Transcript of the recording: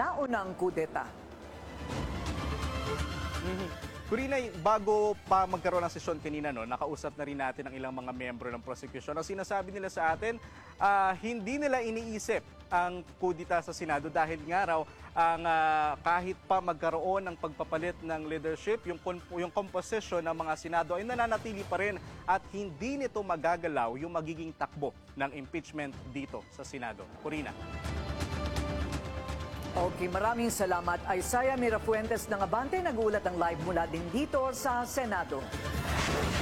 naunang kudeta. Corina, bago pa magkaroon ng sesyon kanina, nakausap na rin natin ang ilang mga miyembro ng prosecution. Ang sinasabi nila sa atin, hindi nila iniisip ang kudita sa Senado dahil nga raw kahit pa magkaroon ng pagpapalit ng leadership, yung composition ng mga Senado ay nananatili pa rin at hindi nito magagalaw yung magiging takbo ng impeachment dito sa Senado. Corina. Okay, maraming salamat. Isaiah Mirafuentes ng Abante, nag-uulat ng live mula din dito sa Senado.